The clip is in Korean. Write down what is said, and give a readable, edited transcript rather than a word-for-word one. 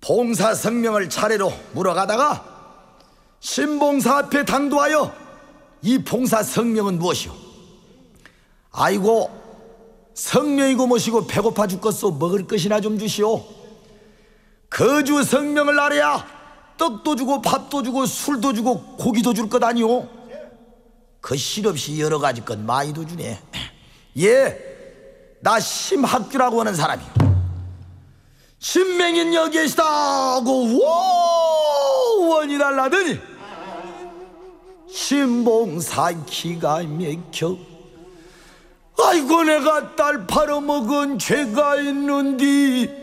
봉사 성명을 차례로 물어가다가 신봉사 앞에 당도하여 이 봉사 성명은 무엇이오? 아이고 성명이고 뭐시고 배고파 죽겠소. 먹을 것이나 좀 주시오. 거주 성명을 알아야 떡도 주고 밥도 주고 술도 주고 고기도 줄 것 아니오? 그 실없이 여러 가지 것 많이도 주네. 나 심학규라고 하는 사람이요. 신명인 여기 계시다 하고 원이 달라더니 신봉사 기가 막혀. 아이고 내가 딸 팔아먹은 죄가 있는디